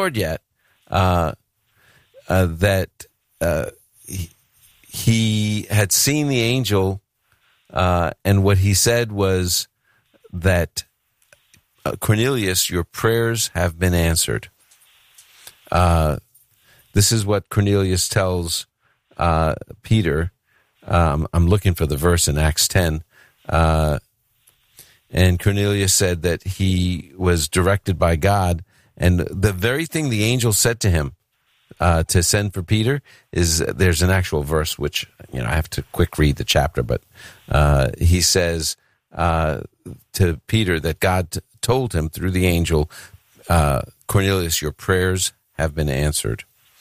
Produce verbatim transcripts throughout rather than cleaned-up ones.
Lord yet, uh, uh, that uh, he, he had seen the angel, uh, and what he said was that, uh, Cornelius, your prayers have been answered. Uh, this is what Cornelius tells uh, Peter. Um, I'm looking for the verse in Acts ten. Uh, and Cornelius said that he was directed by God, and the very thing the angel said to him uh, to send for Peter is, there's an actual verse, which, you know, I have to quick read the chapter, but uh, he says uh, to Peter that God t- told him through the angel, uh, Cornelius, your prayers have been answered.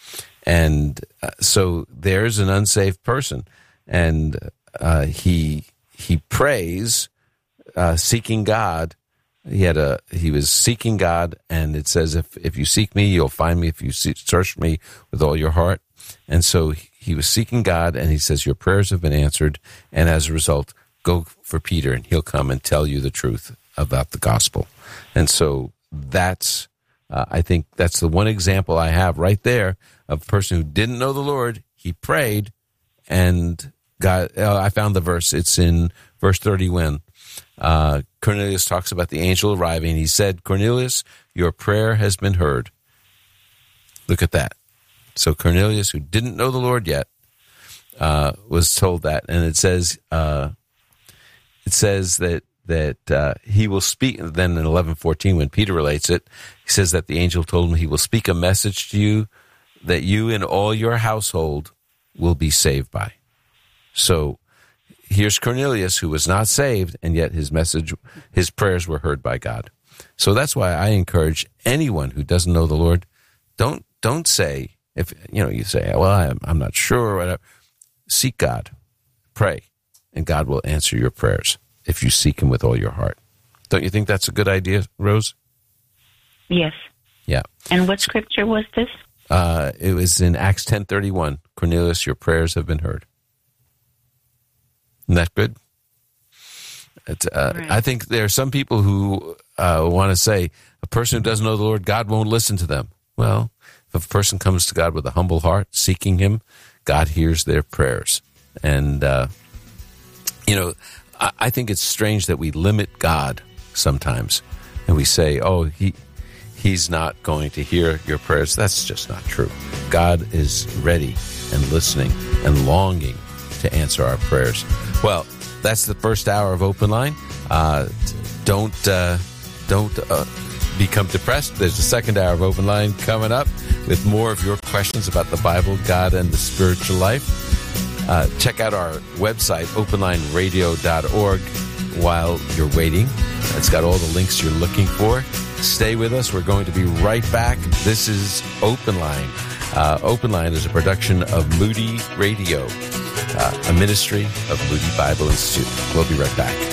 And uh, so there's an unsaved person, and uh, he he prays, uh, seeking God. He had a he was seeking God, and it says, if if you seek me, you'll find me. If you see, search me with all your heart. And so he was seeking God, and he says, your prayers have been answered, and as a result, go for Peter, and he'll come and tell you the truth about the gospel. And so that's, uh, I think that's the one example I have right there of a person who didn't know the Lord. He prayed, and God, uh, I found the verse. It's in verse thirty-one. Uh, Cornelius talks about the angel arriving. He said, Cornelius, your prayer has been heard. Look at that. So Cornelius, who didn't know the Lord yet, uh, was told that. And it says, uh, it says that, that, uh, he will speak. Then in eleven fourteen, when Peter relates it, he says that the angel told him he will speak a message to you that you and all your household will be saved by. So here's Cornelius, who was not saved, and yet his message, his prayers were heard by God. So that's why I encourage anyone who doesn't know the Lord, don't don't say, if you know, you say, well, I'm, I'm not sure, or whatever. Seek God, pray, and God will answer your prayers if you seek him with all your heart. Don't you think that's a good idea, Rose? Yes. Yeah. And what scripture was this? Uh, it was in Acts ten thirty-one. Cornelius, your prayers have been heard. Isn't that good? It's, uh, right. I think there are some people who uh, want to say, a person who doesn't know the Lord, God won't listen to them. Well, if a person comes to God with a humble heart, seeking him, God hears their prayers. And, uh, you know, I, I think it's strange that we limit God sometimes. And we say, oh, he he's not going to hear your prayers. That's just not true. God is ready and listening and longing to answer our prayers. Well, that's the first hour of Open Line. Uh, don't uh, don't uh, become depressed. There's a second hour of Open Line coming up with more of your questions about the Bible, God, and the spiritual life. Uh, check out our website, open line radio dot org, while you're waiting. It's got all the links you're looking for. Stay with us. We're going to be right back. This is Open Line. Uh, Open Line is a production of Moody Radio, uh, a ministry of Moody Bible Institute. We'll be right back.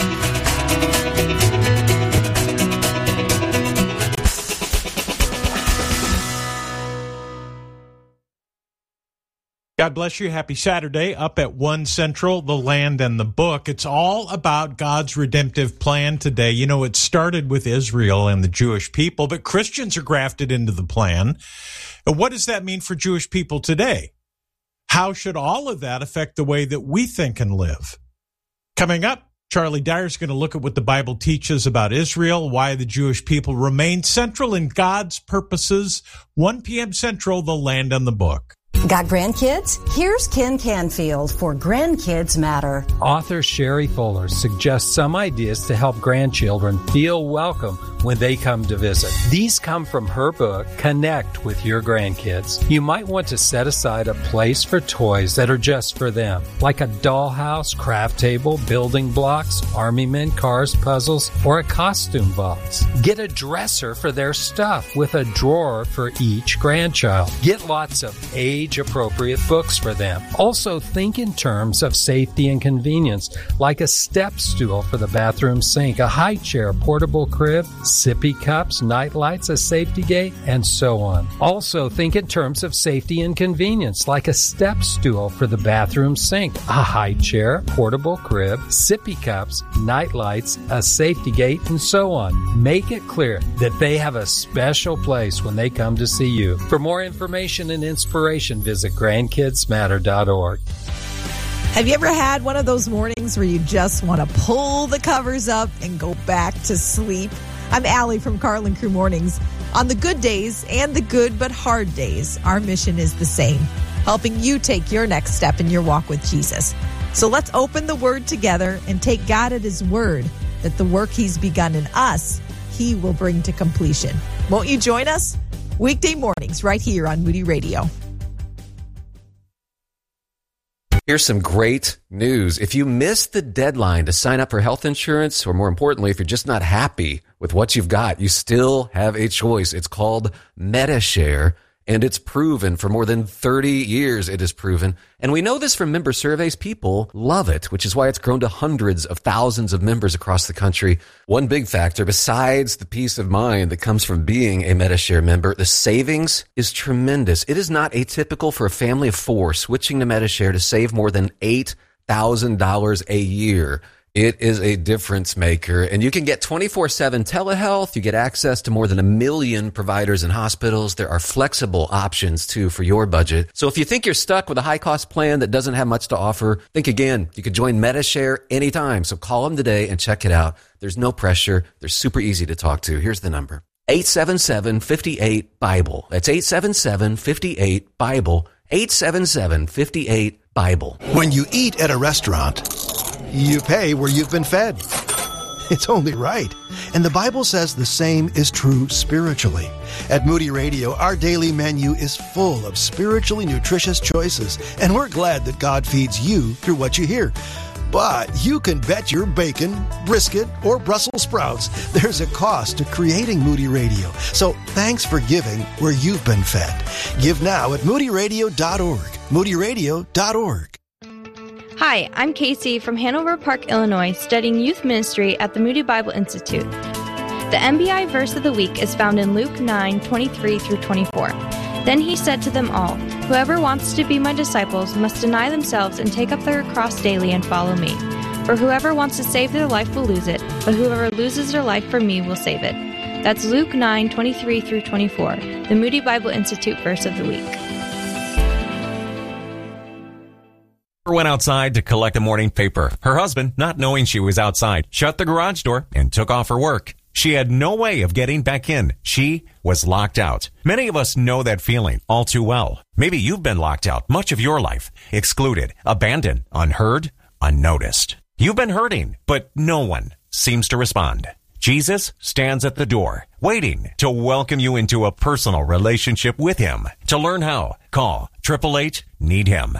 God bless you. Happy Saturday. Up at One Central, The Land and the Book. It's all about God's redemptive plan today. You know, it started with Israel and the Jewish people, but Christians are grafted into the plan. What does that mean for Jewish people today? How should all of that affect the way that we think and live? Coming up, Charlie Dyer is going to look at what the Bible teaches about Israel, why the Jewish people remain central in God's purposes. one p.m. Central, The Land and the Book. Got grandkids? Here's Ken Canfield for Grandkids Matter. Author Sherry Fuller suggests some ideas to help grandchildren feel welcome when they come to visit. These come from her book, Connect with Your Grandkids. You might want to set aside a place for toys that are just for them, like a dollhouse, craft table, building blocks, army men, cars, puzzles, or a costume box. Get a dresser for their stuff with a drawer for each grandchild. Get lots of age age-appropriate books for them. Also, think in terms of safety and convenience, like a step stool for the bathroom sink, a high chair, portable crib, sippy cups, night lights, a safety gate, and so on. Also, think in terms of safety and convenience, like a step stool for the bathroom sink, a high chair, portable crib, sippy cups, night lights, a safety gate, and so on. Make it clear that they have a special place when they come to see you. For more information and inspiration, visit grandkids matter dot org. Have you ever had one of those mornings where you just want to pull the covers up and go back to sleep? I'm Allie from Carlin Crew Mornings. On the good days and the good but hard days, our mission is the same, helping you take your next step in your walk with Jesus. So let's open the Word together and take God at His word that the work He's begun in us, He will bring to completion. Won't you join us? Weekday mornings right here on Moody Radio. Here's some great news. If you missed the deadline to sign up for health insurance, or more importantly, if you're just not happy with what you've got, you still have a choice. It's called Medi-Share, and it's proven for more than thirty years it is proven. And we know this from member surveys. People love it, which is why it's grown to hundreds of thousands of members across the country. One big factor, besides the peace of mind that comes from being a Medi-Share member, the savings is tremendous. It is not atypical for a family of four switching to Medi-Share to save more than eight thousand dollars a year. It is a difference maker, and you can get twenty-four seven telehealth. You get access to more than a million providers and hospitals. There are flexible options, too, for your budget. So if you think you're stuck with a high-cost plan that doesn't have much to offer, think again. You could join Medi-Share anytime, so call them today and check it out. There's no pressure. They're super easy to talk to. Here's the number. eight seven seven, five eight, BIBLE. That's eight seven seven, five eight, BIBLE. eight seven seven, five eight, BIBLE. When you eat at a restaurant, you pay where you've been fed. It's only right. And the Bible says the same is true spiritually. At Moody Radio, our daily menu is full of spiritually nutritious choices, and we're glad that God feeds you through what you hear. But you can bet your bacon, brisket, or Brussels sprouts there's a cost to creating Moody Radio. So thanks for giving where you've been fed. Give now at moody radio dot org. moody radio dot org. Hi, I'm Casey from Hanover Park, Illinois, studying youth ministry at the Moody Bible Institute. The M B I verse of the week is found in Luke nine, twenty-three through twenty-four. Then he said to them all, "Whoever wants to be my disciples must deny themselves and take up their cross daily and follow me. For whoever wants to save their life will lose it, but whoever loses their life for me will save it." That's Luke nine, twenty-three through twenty-four, the Moody Bible Institute verse of the week. Went outside to collect a morning paper. Her husband, not knowing she was outside, shut the garage door and took off her work. She had no way of getting back in. She was locked out. Many of us know that feeling all too well. Maybe you've been locked out much of your life, excluded, abandoned, unheard, unnoticed. You've been hurting, but no one seems to respond. Jesus stands at the door, waiting to welcome you into a personal relationship with Him. To learn how, call eight eight eight, need him.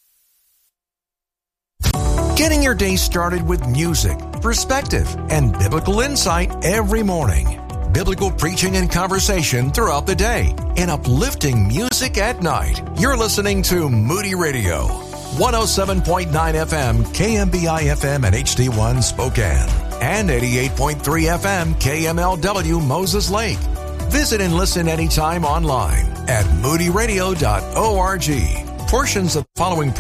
Getting your day started with music, perspective, and biblical insight every morning. Biblical preaching and conversation throughout the day, and uplifting music at night. You're listening to Moody Radio, one oh seven point nine F M, K M B I F M and H D one Spokane, and eighty-eight point three F M, K M L W Moses Lake. Visit and listen anytime online at moody radio dot org. Portions of the following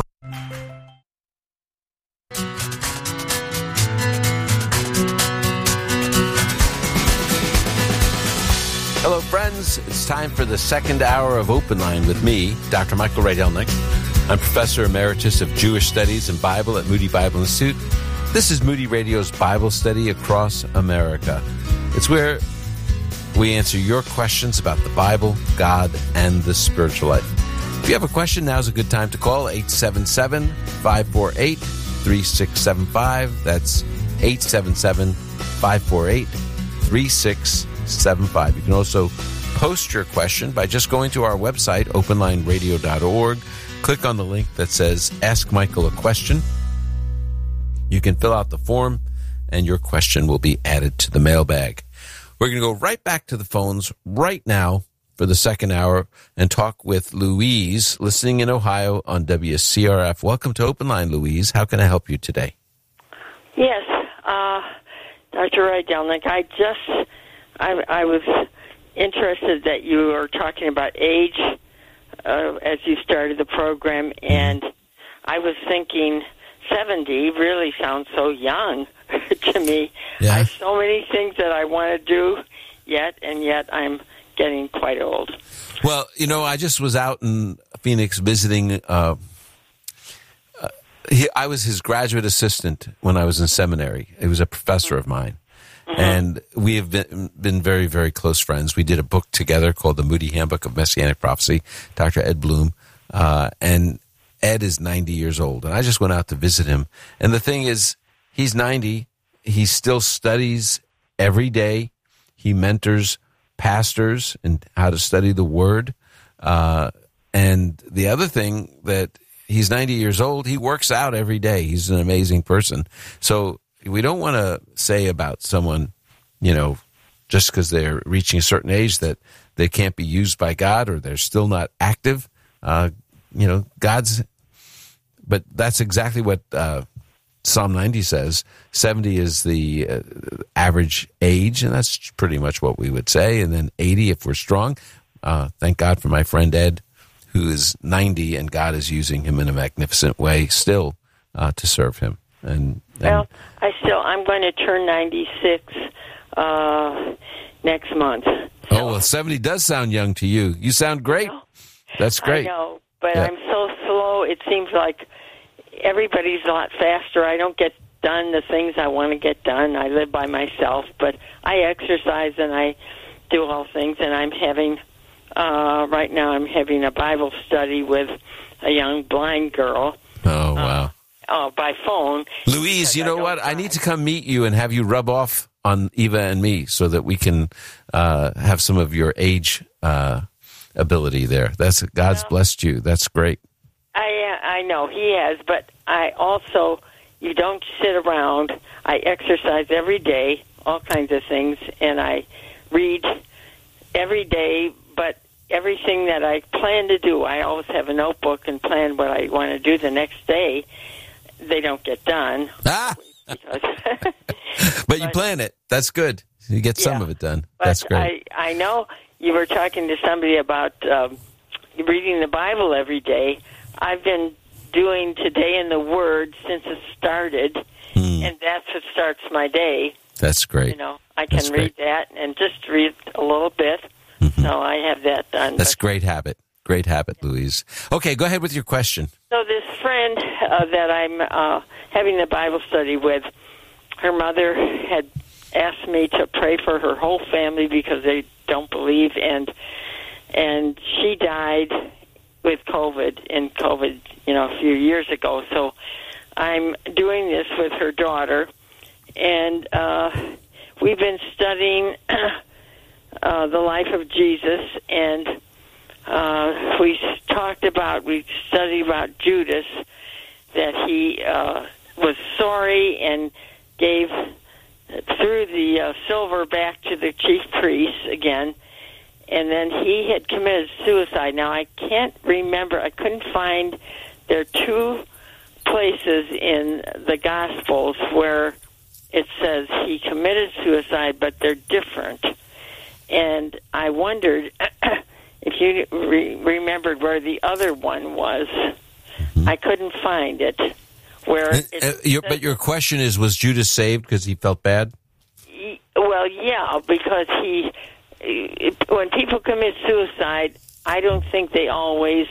Hello, friends. It's time for the second hour of Open Line with me, Doctor Michael Rydelnik. I'm Professor Emeritus of Jewish Studies and Bible at Moody Bible Institute. This is Moody Radio's Bible study across America. It's where we answer your questions about the Bible, God, and the spiritual life. If you have a question, now's a good time to call eight seven seven, five four eight, three six seven five. That's eight seven seven, five four eight, three six seven five. You can also post your question by just going to our website, open line radio dot org. Click on the link that says Ask Michael a Question. You can fill out the form, and your question will be added to the mailbag. We're going to go right back to the phones right now for the second hour and talk with Louise, listening in Ohio on W C R F. Welcome to Open Line, Louise. How can I help you today? Yes, uh, Doctor Rydelnik, I just, I, I was interested that you were talking about age uh, as you started the program, and I was thinking seventy really sounds so young to me. Yeah. I have so many things that I want to do yet, and yet I'm getting quite old. Well, you know, I just was out in Phoenix visiting. Uh, uh, he, I was his graduate assistant when I was in seminary. He was a professor of mine. Mm-hmm. And we have been, been very, very close friends. We did a book together called The Moody Handbook of Messianic Prophecy, Doctor Ed Bloom. Uh, and Ed is ninety years old. And I just went out to visit him. And the thing is, he's ninety. He still studies every day. He mentors pastors in how to study the Word. Uh, and the other thing that he's ninety years old, he works out every day. He's an amazing person. So we don't want to say about someone, you know, just because they're reaching a certain age that they can't be used by God or they're still not active. Uh, you know, God's, but that's exactly what uh, Psalm ninety says. seventy is the uh, average age, and that's pretty much what we would say. And then eighty if we're strong. Uh, thank God for my friend Ed, who is ninety, and God is using him in a magnificent way still uh, to serve him. And, and well, I still I'm going to turn ninety-six uh, next month. So. Oh well, seventy does sound young to you. You sound great. That's great. I know, but yeah. I'm so slow. It seems like everybody's a lot faster. I don't get done the things I want to get done. I live by myself, but I exercise and I do all things. And I'm having uh, right now. I'm having a Bible study with a young blind girl. Oh wow. Uh, Oh, by phone. Louise, you know what? I need to come meet you and have you rub off on Eva and me so that we can uh, have some of your age uh, ability there. That's God's well, blessed you. That's great. I uh, I know he has, but I also, you don't sit around. I exercise every day, all kinds of things, and I read every day, but everything that I plan to do, I always have a notebook and plan what I want to do the next day. They don't get done. Ah! because, but you plan it. That's good. You get some yeah, of it done. But That's great. I, I know you were talking to somebody about um, reading the Bible every day. I've been doing Today in the Word since it started, mm. and that's what starts my day. That's great. You know, I can that's read great. that and just read a little bit. Mm-hmm. So I have that done. That's but, great habit. Great habit, Louise. Okay, go ahead with your question. So this friend uh, that I'm uh, having the Bible study with, her mother had asked me to pray for her whole family because they don't believe, and and she died with COVID, in COVID, you know, a few years ago. So I'm doing this with her daughter, and uh, we've been studying uh, the life of Jesus, and Uh, we talked about, we studied about Judas, that he uh, was sorry and gave, threw the uh, silver back to the chief priests again, and then he had committed suicide. Now, I can't remember, I couldn't find, there are two places in the Gospels where it says he committed suicide, but they're different. And I wondered if you re- remembered where the other one was. Mm-hmm. I couldn't find it. Where uh, uh, your, but your question is, was Judas saved because he felt bad? He, well, yeah, because he, when people commit suicide, I don't think they always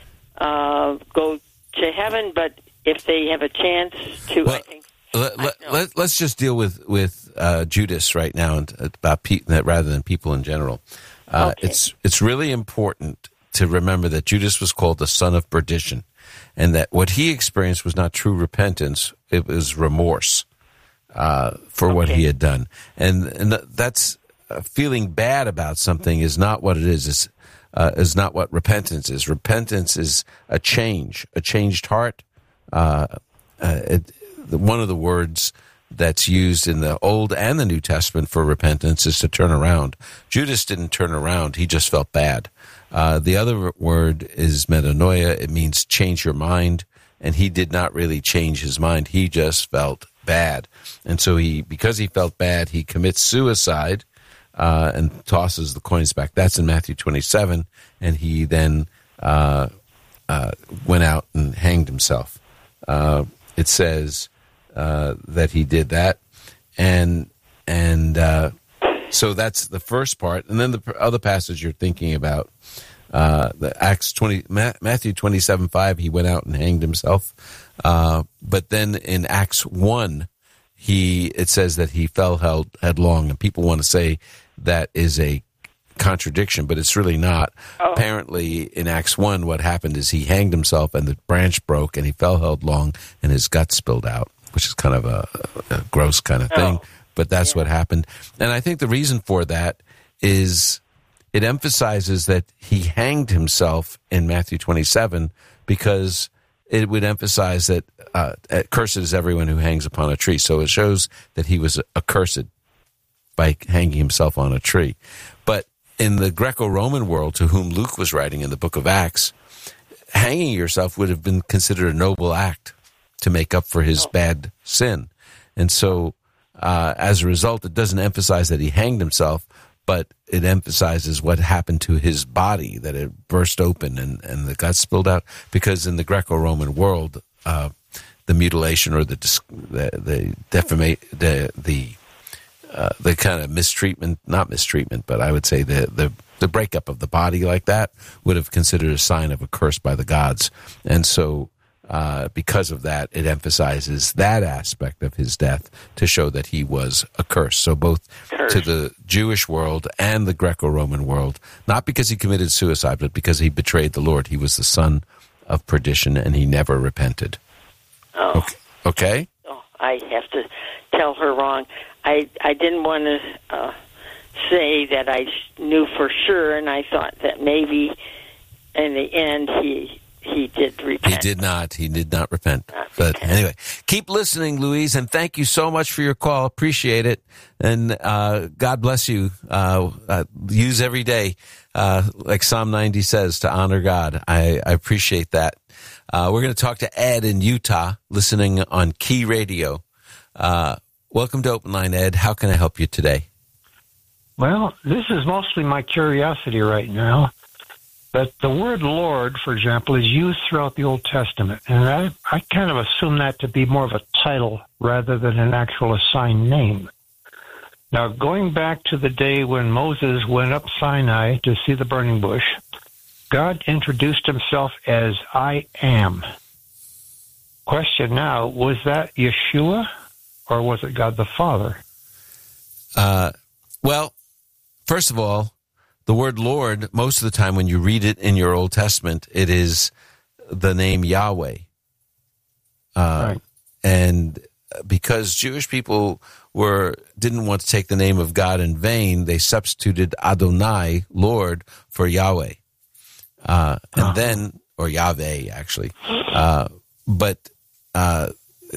uh, go to heaven, but if they have a chance to, well, I think. Let, let, let, let's just deal with with uh, Judas right now, and about pe- rather than people in general. Uh, okay. It's it's really important to remember that Judas was called the son of perdition, and that what he experienced was not true repentance; it was remorse uh, for okay. what he had done, and and that's uh, feeling bad about something is not what it is. It's, uh, is not what repentance is. Repentance is a change, a changed heart. Uh, uh, it, one of the words that's used in the Old and the New Testament for repentance is to turn around. Judas didn't turn around. He just felt bad. Uh, the other word is metanoia. It means change your mind. And he did not really change his mind. He just felt bad. And so he, because he felt bad, he commits suicide uh, and tosses the coins back. That's in Matthew twenty-seven. And he then uh, uh, went out and hanged himself. Uh, it says uh, that he did that. And, and uh, so that's the first part. And then the other passage you're thinking about, Uh, the Acts twenty, Matthew twenty-seven five, he went out and hanged himself. Uh, but then in Acts one, he, it says that he fell held, headlong, and people want to say that is a contradiction, but it's really not. Oh. Apparently in Acts one, what happened is he hanged himself and the branch broke and he fell headlong and his guts spilled out, which is kind of a, a gross kind of thing, oh. but that's yeah. what happened. And I think the reason for that is it emphasizes that he hanged himself in Matthew twenty-seven because it would emphasize that uh, cursed is everyone who hangs upon a tree. So it shows that he was accursed by hanging himself on a tree. But in the Greco-Roman world, to whom Luke was writing in the book of Acts, hanging yourself would have been considered a noble act to make up for his bad sin. And so uh, as a result, it doesn't emphasize that he hanged himself, but it emphasizes what happened to his body, that it burst open and, and the guts spilled out. Because in the Greco-Roman world, uh, the mutilation or the the the defamate the the uh, the kind of mistreatment, not mistreatment, but I would say the the the breakup of the body like that would have considered a sign of a curse by the gods, and so. Uh, because of that, it emphasizes that aspect of his death to show that he was accursed. So both Curse. to the Jewish world and the Greco-Roman world, not because he committed suicide, but because he betrayed the Lord. He was the son of perdition, and he never repented. Oh. Okay? okay? Oh, I have to tell her wrong. I, I didn't want to uh, say that I knew for sure, and I thought that maybe in the end he... He did repent. He did not. He did not repent. Not but repent. Anyway, keep listening, Louise, and thank you so much for your call. Appreciate it. And uh, God bless you. Uh, uh, use every day, uh, like Psalm ninety says, to honor God. I, I appreciate that. Uh, we're going to talk to Ed in Utah, listening on Key Radio. Uh, welcome to Open Line, Ed. How can I help you today? Well, this is mostly my curiosity right now. But the word Lord, for example, is used throughout the Old Testament. And I, I kind of assume that to be more of a title rather than an actual assigned name. Now, going back to the day when Moses went up Sinai to see the burning bush, God introduced himself as I am. Question now, was that Yeshua or was it God the Father? Uh, well, first of all, the word Lord, most of the time when you read it in your Old Testament, it is the name Yahweh. Uh, right. And because Jewish people were didn't want to take the name of God in vain, they substituted Adonai, Lord, for Yahweh. Uh, and oh. then, or Yahweh, actually. Uh, but, uh,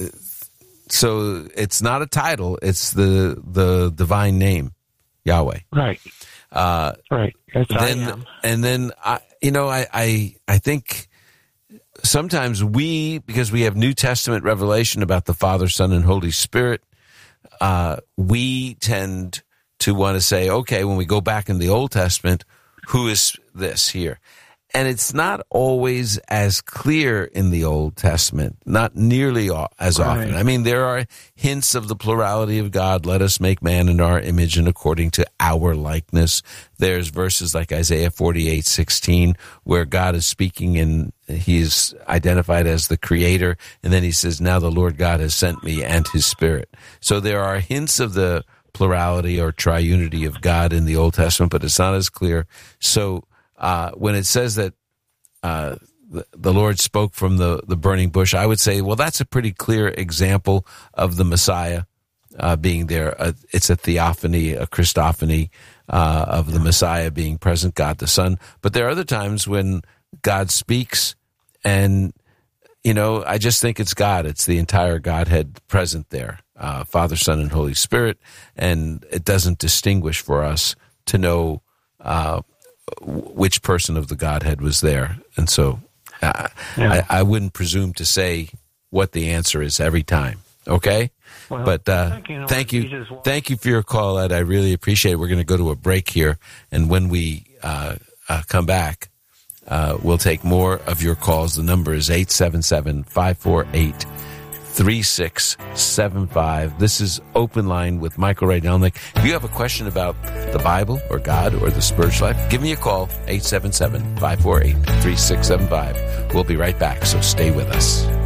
so it's not a title, it's the, the divine name, Yahweh. Right. Uh, right. That's then, and then, I, you know, I, I, I think sometimes we, because we have New Testament revelation about the Father, Son, and Holy Spirit, uh, we tend to want to say, okay, when we go back in the Old Testament, who is this here? And it's not always as clear in the Old Testament, not nearly as right. often. I mean, there are hints of the plurality of God. Let us make man in our image and according to our likeness. There's verses like Isaiah forty-eight sixteen, where God is speaking and he is identified as the creator. And then he says, now the Lord God has sent me and his Spirit. So there are hints of the plurality or triunity of God in the Old Testament, but it's not as clear. So Uh, when it says that uh, the, the Lord spoke from the, the burning bush, I would say, well, that's a pretty clear example of the Messiah uh, being there. Uh, it's a theophany, a Christophany uh, of the Messiah being present, God the Son. But there are other times when God speaks, and, you know, I just think it's God. It's the entire Godhead present there. uh, Father, Son, and Holy Spirit, and it doesn't distinguish for us to know uh, which person of the Godhead was there. And so uh, Yeah. I, I wouldn't presume to say what the answer is every time. Okay? Well, but uh, thank you, Lord thank you, Jesus. thank you for your call, Ed. I really appreciate it. We're going to go to a break here, and when we uh, uh, come back, uh, we'll take more of your calls. The number is eight seven seven, five four eight, three six seven five. This is Open Line with Michael Rydelnik. If you have a question about the Bible or God or the spiritual life, give me a call, eight seven seven, five four eight, three six seven five. We'll be right back, so stay with us.